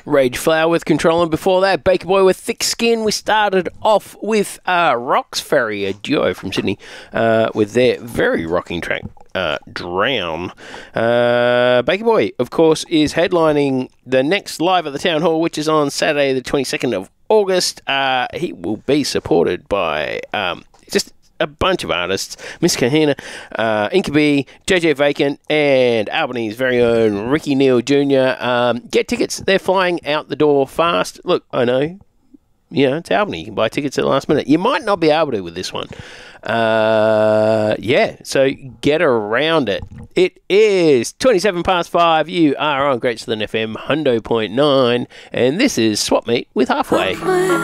Rage Flower with Control, and before that, Baker Boy with Thick Skin. We started off with Rocks Ferry, a duo from Sydney, with their very rocking track, Drown. Baker Boy, of course, is headlining the next Live at the Town Hall, which is on Saturday the 22nd of August. He will be supported by just a bunch of artists: Miss Kahina, Incubi, JJ Vacant, and Albany's very own Ricky Neal Jr. Get tickets. They're flying out the door fast. Look, I know, it's Albany. You can buy tickets at the last minute. You might not be able to with this one. So get around it. It is 27 past 5. You are on Great Southern FM 100.9, and this is Swap Meet with Halfway.